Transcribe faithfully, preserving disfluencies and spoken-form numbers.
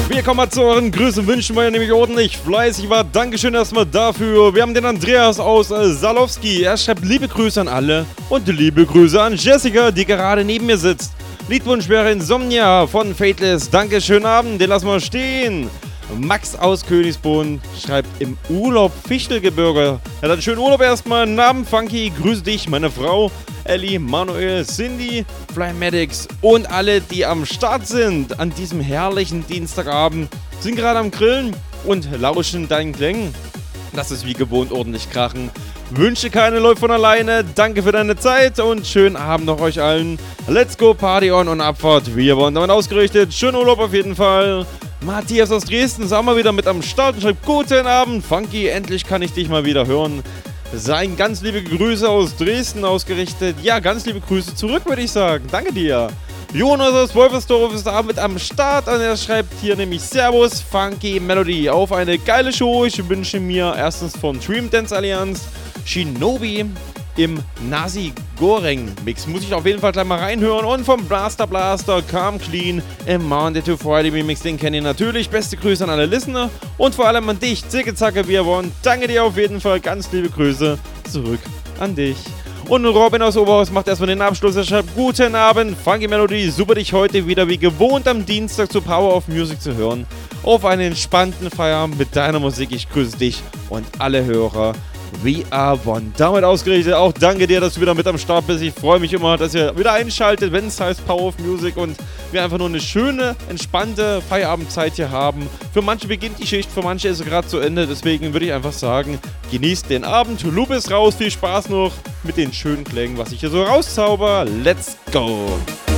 Wir kommen mal zu euren Grüßen, wünschen wir nämlich ordentlich fleißig war. Dankeschön erstmal dafür. Wir haben den Andreas aus äh, Salowski. Er schreibt liebe Grüße an alle und liebe Grüße an Jessica, die gerade neben mir sitzt. Liedwunsch wäre Insomnia von Fateless. Danke, schönen Abend, den lassen wir stehen. Max aus Königsbrunn schreibt im Urlaub Fichtelgebirge. Ja, dann schönen Urlaub erstmal. Namen Funky, grüße dich, meine Frau, Ellie, Manuel, Cindy, Flymatics und alle, die am Start sind an diesem herrlichen Dienstagabend, sind gerade am Grillen und lauschen deinen Klängen. Lass es wie gewohnt ordentlich krachen. Wünsche keine läuft von alleine. Danke für deine Zeit und schönen Abend noch euch allen. Let's go, Party on und Abfahrt. Wir wurden damit ausgerichtet. Schönen Urlaub auf jeden Fall. Matthias aus Dresden ist auch mal wieder mit am Start und schreibt guten Abend. Funky, endlich kann ich dich mal wieder hören. Sein ganz liebe Grüße aus Dresden ausgerichtet. Ja, ganz liebe Grüße zurück, würde ich sagen. Danke dir. Jonas aus Wolfersdorf ist auch mit am Start und er schreibt hier nämlich Servus, Funky Melody. Auf eine geile Show. Ich wünsche mir erstens von Dream Dance Allianz Shinobi im Nasi Goreng Mix. Muss ich auf jeden Fall gleich mal reinhören. Und vom Blaster Blaster Calm Clean im Monday to Friday Remix. Den kennt ihr natürlich. Beste Grüße an alle Listener und vor allem an dich, Zicke Zacke Bierborn. Danke dir auf jeden Fall. Ganz liebe Grüße zurück an dich. Und Robin aus Oberhaus macht erstmal den Abschluss. Er schreibt, guten Abend, Funky Melody. Super, dich heute wieder wie gewohnt am Dienstag zu Power of Music zu hören. Auf einen entspannten Feierabend mit deiner Musik. Ich grüße dich und alle Hörer. We are one. Damit ausgerichtet. Auch danke dir, dass du wieder mit am Start bist. Ich freue mich immer, dass ihr wieder einschaltet, wenn es heißt Power of Music und wir einfach nur eine schöne, entspannte Feierabendzeit hier haben. Für manche beginnt die Schicht, für manche ist sie gerade zu Ende. Deswegen würde ich einfach sagen, genießt den Abend. Loop ist raus. Viel Spaß noch mit den schönen Klängen, was ich hier so rauszauber. Let's go!